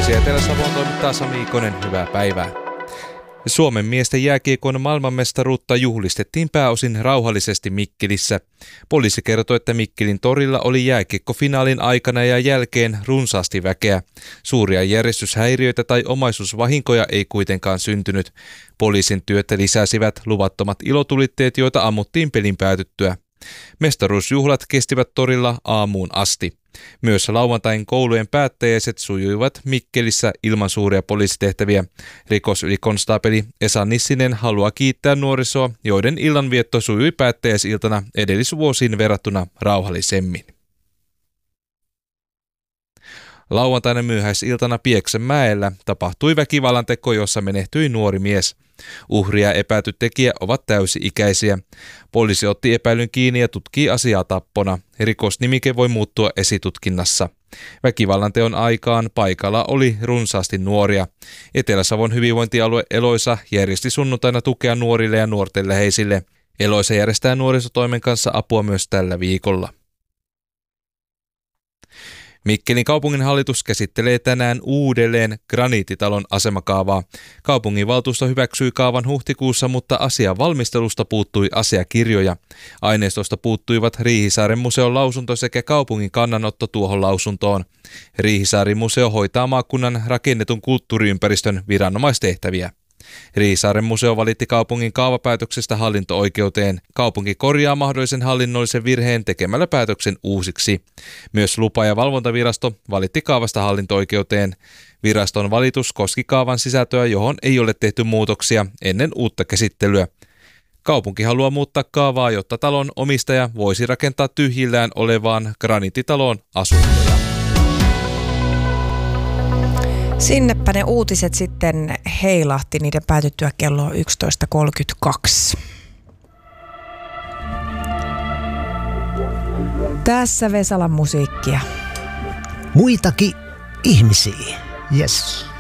Uutisia Etelä-Savoon toimittaa Sami Ikonen, hyvää päivää. Suomen miesten jääkiekon maailmanmestaruutta juhlistettiin pääosin rauhallisesti Mikkelissä. Poliisi kertoi, että Mikkelin torilla oli jääkiekkofinaalin aikana ja jälkeen runsaasti väkeä. Suuria järjestyshäiriöitä tai omaisuusvahinkoja ei kuitenkaan syntynyt. Poliisin työtä lisäsivät luvattomat ilotulitteet, joita ammuttiin pelin päätyttyä. Mestaruusjuhlat kestivät torilla aamuun asti. Myös lauantain koulujen päättäjäiset sujuivat Mikkelissä ilman suuria poliisitehtäviä. Rikosylikonstaapeli Esa Nissinen haluaa kiittää nuorisoa, joiden illanvietto sujui päättäjäisiltana edellisvuosiin verrattuna rauhallisemmin. Lauantaina myöhäisiltana Pieksämäellä tapahtui väkivallanteko, jossa menehtyi nuori mies. Uhri ja epäilty tekijä ovat täysi-ikäisiä. Poliisi otti epäilyn kiinni ja tutkii asiaa tappona. Rikosnimike voi muuttua esitutkinnassa. Väkivallanteon aikaan paikalla oli runsaasti nuoria. Etelä-Savon hyvinvointialue Eloisa järjesti sunnuntaina tukea nuorille ja nuorten läheisille. Eloisa järjestää nuorisotoimen kanssa apua myös tällä viikolla. Mikkelin kaupunginhallitus käsittelee tänään uudelleen Graniittitalon asemakaavaa. Kaupunginvaltuusto hyväksyi kaavan huhtikuussa, mutta asian valmistelusta puuttui asiakirjoja. Aineistosta puuttuivat Riihisaaren museon lausunto sekä kaupungin kannanotto tuohon lausuntoon. Riihisaaren museo hoitaa maakunnan rakennetun kulttuuriympäristön viranomaistehtäviä. Riihisaaren museo valitti kaupungin kaavapäätöksestä hallinto-oikeuteen. Kaupunki korjaa mahdollisen hallinnollisen virheen tekemällä päätöksen uusiksi. Myös lupa- ja valvontavirasto valitti kaavasta hallinto-oikeuteen. Viraston valitus koski kaavan sisältöä, johon ei ole tehty muutoksia ennen uutta käsittelyä. Kaupunki haluaa muuttaa kaavaa, jotta talon omistaja voisi rakentaa tyhjillään olevaan Graniittitaloon asuntoja. Sinnepä ne uutiset sitten heilahti niiden päätyttyä kello 11.32. Tässä Vesalan musiikkia. Muitakin ihmisiä. Yes.